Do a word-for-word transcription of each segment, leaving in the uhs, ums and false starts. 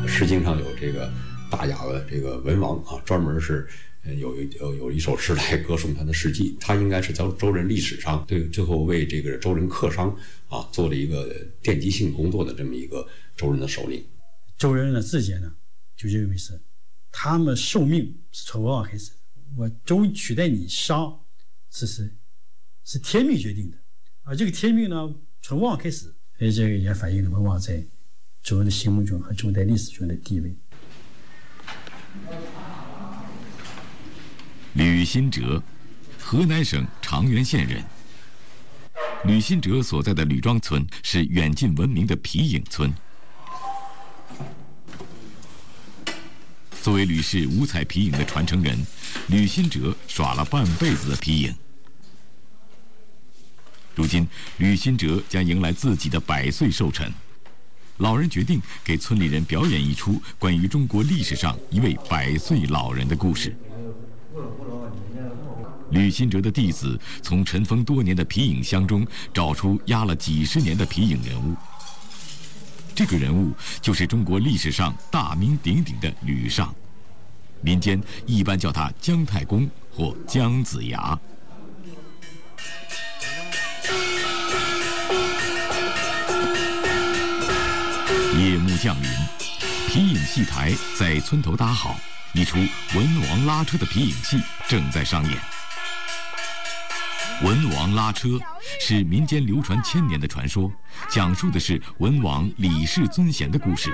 诗经上有这个大雅的这个文王啊，专门是有有有一首诗来歌颂他的事迹。他应该是在周人历史上对最后为这个周人克商啊做了一个奠基性工作的这么一个周人的首领。 周人的自简呢，就认为是他们受命是从文王开始的，我周取代你商，这是是天命决定的，而这个天命呢，从文王开始，所以这个也反映了文王在周人的心目中和周代历史中的地位。 吕新哲，河南省长垣县人。吕新哲所在的吕庄村是远近闻名的皮影村。作为吕氏五彩皮影的传承人，吕新哲耍了半辈子的皮影。如今，吕新哲将迎来自己的百岁寿辰，老人决定给村里人表演一出关于中国历史上一位百岁老人的故事。吕新哲的弟子从尘封多年的皮影箱中找出压了几十年的皮影人物。这个人物就是中国历史上大名鼎鼎的吕尚，民间一般叫他姜太公或姜子牙。夜幕降临，皮影戏台在村头搭好，一出文王拉车的皮影戏正在上演。文王拉车是民间流传千年的传说，讲述的是文王李氏尊贤的故事。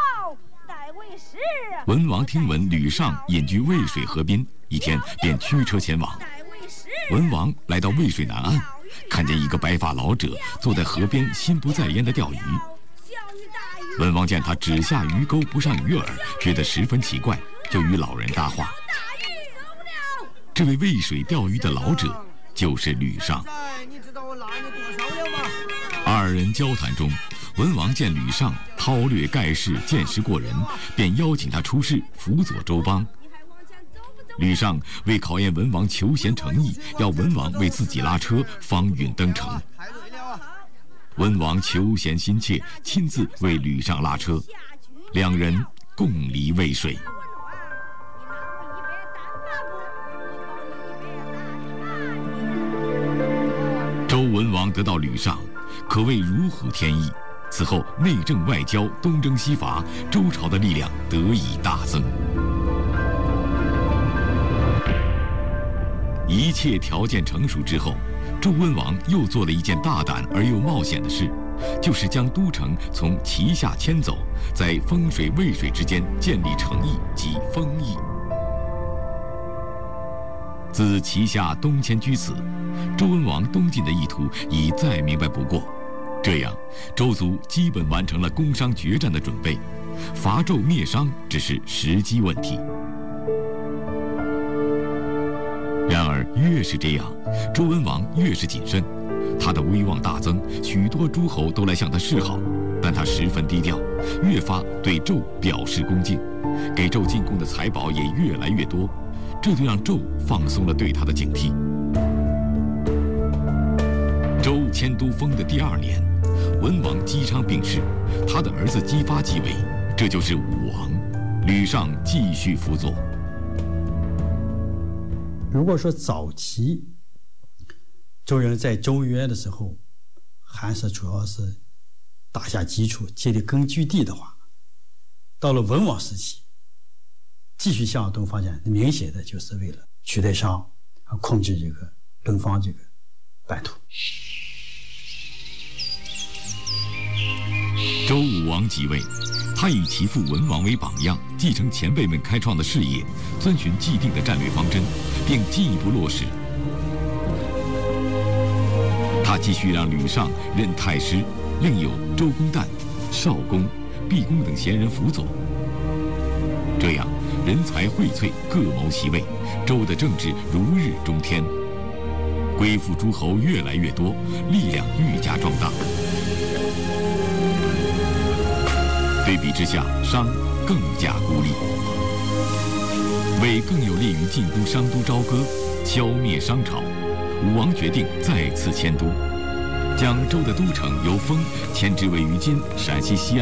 文王听闻吕尚隐居渭水河滨，一天便驱车前往。文王来到渭水南岸，看见一个白发老者坐在河边心不在焉地钓鱼。文王见他只下鱼钩不上鱼饵，觉得十分奇怪，就与老人搭话。这位渭水钓鱼的老者就是吕尚。二人交谈中，文王见吕尚韬略盖世，见识过人，便邀请他出仕辅佐周邦。吕尚为考验文王求贤诚意，要文王为自己拉车，方允登城。文王求贤心切，亲自为吕尚拉车，两人共离渭水。周文王得到吕尚，可谓如虎添翼。此后内政外交，东征西伐，周朝的力量得以大增。一切条件成熟之后，周文王又做了一件大胆而又冒险的事，就是将都城从旗下迁走，在风水渭水之间建立城邑及封邑。自旗下东迁居此，周文王东进的意图已再明白不过。这样，周族基本完成了攻商决战的准备，伐纣灭商只是时机问题。然而，越是这样，周文王越是谨慎，他的威望大增，许多诸侯都来向他示好，但他十分低调，越发对纣表示恭敬，给纣进贡的财宝也越来越多，这就让纣放松了对他的警惕。周迁都封的第二年，文王姬昌病逝，他的儿子姬发继位，这就是武王。吕尚继续辅佐。 如果说早期周人在周约的时候，还是主要是打下基础、建立根据地的话，到了文王时期，继续向东发展，明显的就是为了取代商，控制这个东方这个版图。 周武王即位，他以其父文王为榜样，继承前辈们开创的事业，遵循既定的战略方针，并进一步落实。他继续让吕尚任太师，另有周公旦、少公、毕公等贤人辅佐。这样人才荟萃，各谋其位，周的政治如日中天，归附诸侯越来越多，力量愈加壮大。对比之下，商更加孤立。为更有利于进攻商都朝歌，消灭商朝，武王决定再次迁都，将周的都城由封迁至位于今陕西西安